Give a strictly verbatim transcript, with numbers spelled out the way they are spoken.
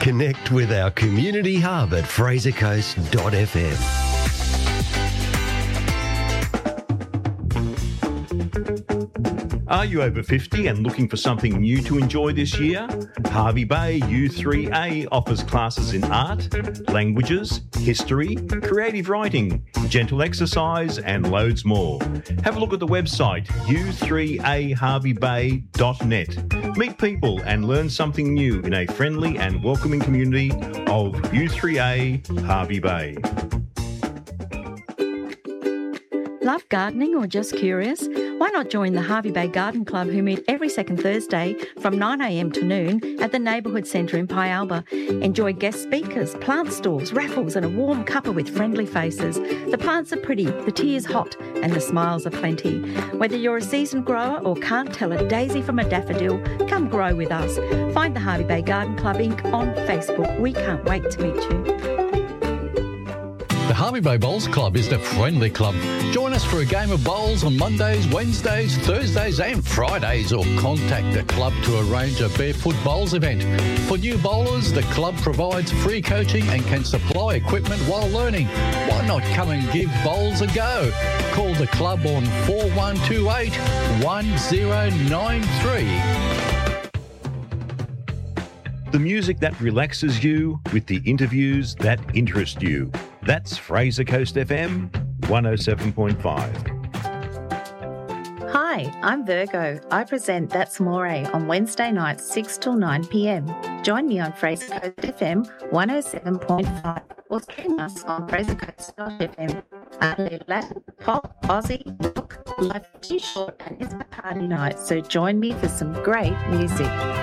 Connect with our community hub at fraser coast dot f m. Are you over fifty and looking for something new to enjoy this year? Hervey Bay U three A offers classes in art, languages, history, creative writing, gentle exercise and loads more. Have a look at the website u three a hervey bay dot net. Meet people and learn something new in a friendly and welcoming community of U three A Hervey Bay. Love gardening or just curious? Why not join the Hervey Bay Garden Club, who meet every second Thursday from nine a m to noon at the Neighbourhood Centre in Pialba. Enjoy guest speakers, plant stalls, raffles and a warm cuppa with friendly faces. The plants are pretty, the tea is hot and the smiles are plenty. Whether you're a seasoned grower or can't tell a daisy from a daffodil, come grow with us. Find the Hervey Bay Garden Club Incorporated on Facebook. We can't wait to meet you. The Hervey Bay Bowls Club is the friendly club. Join us for a game of bowls on Mondays, Wednesdays, Thursdays and Fridays, or contact the club to arrange a barefoot bowls event. For new bowlers, the club provides free coaching and can supply equipment while learning. Why not come and give bowls a go? Call the club on four one two eight, one zero nine three. The music that relaxes you with the interviews that interest you. That's Fraser Coast F M one oh seven point five. Hi, I'm Virgo. I present That's More on Wednesday nights six till nine p m. Join me on Fraser Coast F M one oh seven point five or stream us on fraser coast dot f m. I play Latin, pop, Aussie, rock, life too short and it's a party night, so join me for some great music.